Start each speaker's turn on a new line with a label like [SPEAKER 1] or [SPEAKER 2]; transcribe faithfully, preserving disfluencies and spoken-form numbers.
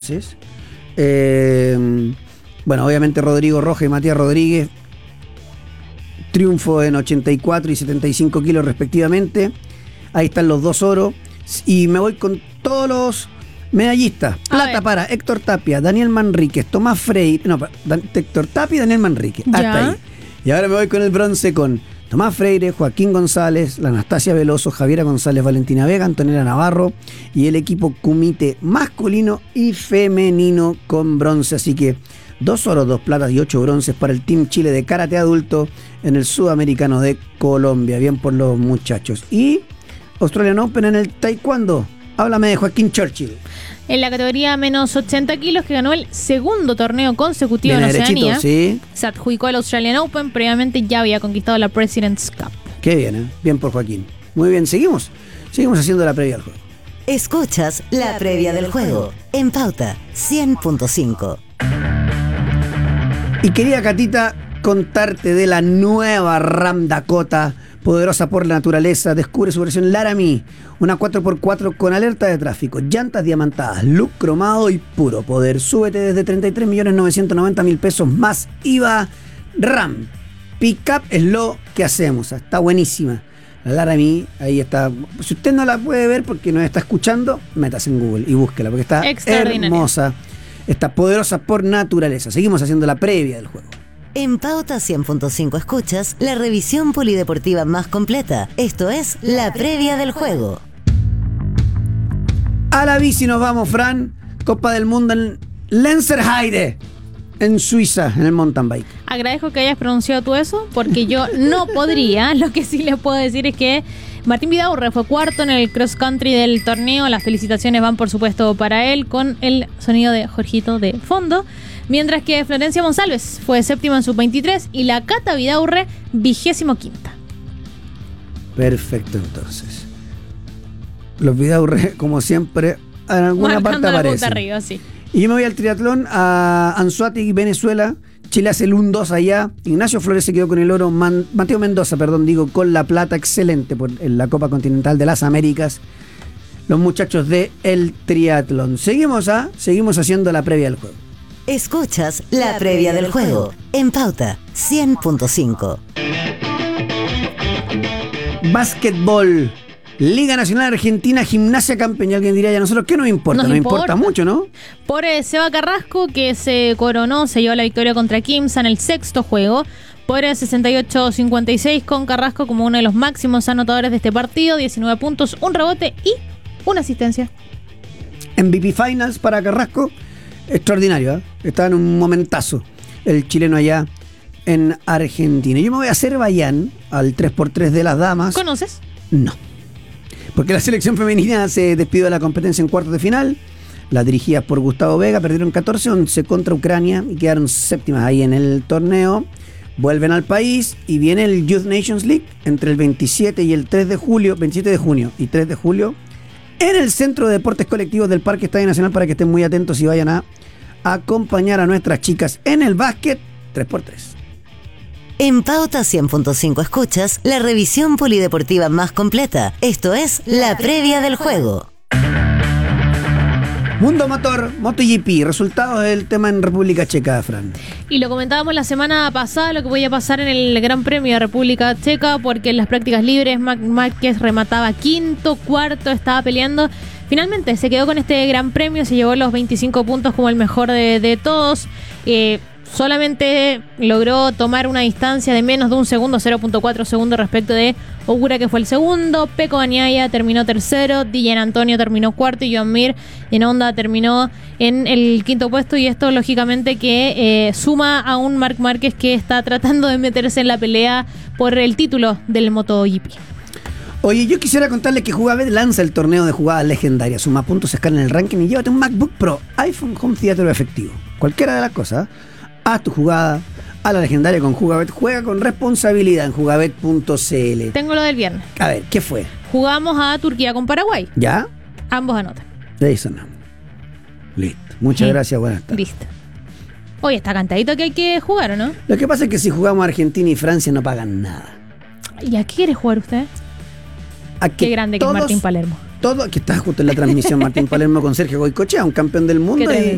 [SPEAKER 1] bronces. Eh, bueno, obviamente Rodrigo Rojas y Matías Rodríguez, triunfo en ochenta y cuatro y setenta y cinco kilos respectivamente. Ahí están los dos oros. Y me voy con todos los medallistas. Plata para Héctor Tapia, Daniel Manríquez, Tomás Freire. No, Dan, Héctor Tapia y Daniel Manríquez.
[SPEAKER 2] Ya.
[SPEAKER 1] Hasta ahí. Y ahora me voy con el bronce con Tomás Freire, Joaquín González, la Anastasia Veloso, Javiera González, Valentina Vega, Antonella Navarro y el equipo Kumite masculino y femenino con bronce. Así que dos oros, dos platas y ocho bronces para el Team Chile de karate adulto en el Sudamericano de Colombia. Bien por los muchachos. Y Australian Open en el taekwondo. Háblame de Joaquín Churchill.
[SPEAKER 2] En la categoría menos ochenta kilos, que ganó el segundo torneo consecutivo
[SPEAKER 1] Viene
[SPEAKER 2] en Oceanía.
[SPEAKER 1] Sí.
[SPEAKER 2] Se adjudicó al Australian Open. Previamente ya había conquistado la President's Cup.
[SPEAKER 1] Qué bien, ¿eh? Bien por Joaquín. Muy bien, seguimos. Seguimos haciendo la previa al juego.
[SPEAKER 3] Escuchas la previa del juego en Pauta cien punto cinco.
[SPEAKER 1] Y quería, Catita, contarte de la nueva Ram Dakota, poderosa por la naturaleza. Descubre su versión Laramie, una cuatro por cuatro con alerta de tráfico, llantas diamantadas, look cromado y puro poder. Súbete desde treinta y tres millones novecientos noventa mil pesos más I V A. Ram Pickup es lo que hacemos. Está buenísima. La Laramie, ahí está. Si usted no la puede ver porque nos está escuchando, métase en Google y búsquela porque está hermosa. Está poderosa por naturaleza. Seguimos haciendo la previa del juego.
[SPEAKER 3] En Pauta cien punto cinco escuchas la revisión polideportiva más completa. Esto es la previa del juego.
[SPEAKER 1] A la bici nos vamos, Fran. Copa del Mundo en Lenzerheide, en Suiza, en el mountain bike.
[SPEAKER 2] Agradezco que hayas pronunciado tú eso, porque yo no podría. Lo que sí les puedo decir es que Martín Vidaurre fue cuarto en el cross country del torneo. Las felicitaciones van, por supuesto, para él, con el sonido de Jorgito de fondo. Mientras que Florencia Monsalves fue séptima en sub veintitrés y la Cata Vidaurre vigésimo quinta.
[SPEAKER 1] Perfecto, entonces. Los Vidaurre, como siempre, en alguna
[SPEAKER 2] Marcando
[SPEAKER 1] parte
[SPEAKER 2] la
[SPEAKER 1] aparecen.
[SPEAKER 2] punta arriba, sí.
[SPEAKER 1] Y yo me voy al triatlón a Anzoátegui, Venezuela. Chile hace el uno dos allá. Ignacio Flores se quedó con el oro. Man, Mateo Mendoza, perdón, digo, con la plata. Excelente por, en la Copa Continental de las Américas. Los muchachos de el triatlón. Seguimos, ¿ah? Seguimos haciendo la previa del juego.
[SPEAKER 3] Escuchas la previa del juego en Pauta cien punto cinco.
[SPEAKER 1] Básquetbol. Liga Nacional Argentina, Gimnasia Campeón. Y alguien diría, ya nosotros, ¿qué nos importa?
[SPEAKER 2] Nos
[SPEAKER 1] Nos
[SPEAKER 2] importa.
[SPEAKER 1] importa mucho, ¿no?
[SPEAKER 2] Por eh, Seba Carrasco, que se coronó, se llevó la victoria contra Quimsa en el sexto juego. Por eh, sesenta y ocho cincuenta y seis, con Carrasco como uno de los máximos anotadores de este partido. diecinueve puntos, un rebote y una asistencia.
[SPEAKER 1] M V P Finals para Carrasco. Extraordinario, ¿eh? Está en un momentazo el chileno allá en Argentina. Yo me voy a Azerbaiyán, al tres por tres de las damas.
[SPEAKER 2] ¿Conoces?
[SPEAKER 1] No. Porque la selección femenina se despidió de la competencia en cuartos de final. La dirigida por Gustavo Vega, perdieron catorce once contra Ucrania y quedaron séptimas ahí en el torneo. Vuelven al país y viene el Youth Nations League entre el veintisiete y el tres de julio, veintisiete de junio y tres de julio, en el Centro de Deportes Colectivos del Parque Estadio Nacional, para que estén muy atentos y vayan a acompañar a nuestras chicas en el básquet tres por tres.
[SPEAKER 3] En Pauta cien punto cinco escuchas la revisión polideportiva más completa. Esto es la previa del juego.
[SPEAKER 1] Mundo Motor, MotoGP, resultados del tema en República Checa, Fran.
[SPEAKER 2] Y lo comentábamos la semana pasada, lo que voy a pasar en el Gran Premio de República Checa, porque en las prácticas libres Marc Márquez remataba quinto, cuarto, estaba peleando. Finalmente se quedó con este Gran Premio, se llevó los veinticinco puntos como el mejor de, de todos. Eh, solamente logró tomar una distancia de menos de un segundo, cero punto cuatro segundos respecto de Ogura, que fue el segundo. Pecco Bagnaia terminó tercero, Dylan Antonio terminó cuarto y Joan Mir en Honda terminó en el quinto puesto. Y esto lógicamente que eh, suma a un Marc Márquez que está tratando de meterse en la pelea por el título del MotoGP.
[SPEAKER 1] Oye, yo quisiera contarles que Jugabet lanza el torneo de jugadas legendarias. Suma puntos, escala en el ranking y llévate un MacBook Pro, iPhone, Home Theater o efectivo. Cualquiera de las cosas. Haz tu jugada a la legendaria con Jugabet. Juega con responsabilidad en jugabet punto c l.
[SPEAKER 2] Tengo lo del viernes.
[SPEAKER 1] A ver, ¿qué fue?
[SPEAKER 2] Jugamos a Turquía con Paraguay.
[SPEAKER 1] ¿Ya?
[SPEAKER 2] Ambos anotan.
[SPEAKER 1] Jason. Listo. Muchas
[SPEAKER 2] Sí.
[SPEAKER 1] gracias, buenas tardes.
[SPEAKER 2] Listo. Oye, está cantadito que hay que jugar, ¿o no?
[SPEAKER 1] Lo que pasa es que si jugamos a Argentina y Francia no pagan nada.
[SPEAKER 2] ¿Y a qué quiere jugar usted?
[SPEAKER 1] A que
[SPEAKER 2] Qué grande que
[SPEAKER 1] todos,
[SPEAKER 2] es Martín Palermo.
[SPEAKER 1] Todo, que está justo en la transmisión Martín Palermo con Sergio Goicoechea, un campeón del mundo.
[SPEAKER 2] Qué
[SPEAKER 1] Y